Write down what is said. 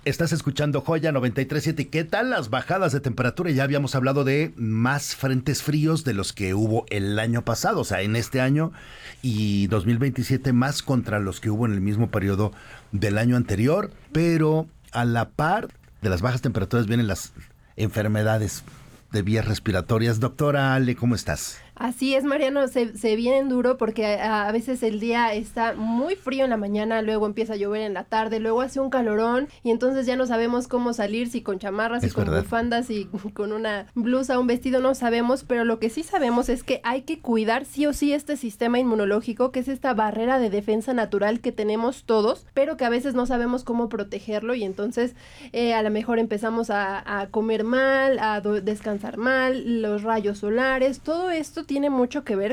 Estás escuchando Joya 93.7. ¿Qué tal las bajadas de temperatura? Ya habíamos hablado de más frentes fríos de los que hubo el año pasado, o sea, en este año y 2027 más contra los que hubo en el mismo periodo del año anterior, pero a la par de las bajas temperaturas vienen las enfermedades de vías respiratorias. Doctora Ale, ¿cómo estás? Así es, Mariano, se vienen duro porque a veces el día está muy frío en la mañana, luego empieza a llover en la tarde, luego hace un calorón y entonces ya no sabemos cómo salir, si con chamarras, si con bufandas, si con una blusa, un vestido, no sabemos, pero lo que sí sabemos es que hay que cuidar sí o sí este sistema inmunológico, que es esta barrera de defensa natural que tenemos todos, pero que a veces no sabemos cómo protegerlo y entonces a lo mejor empezamos a comer mal, a descansar mal, los rayos solares, todo esto tiene mucho que ver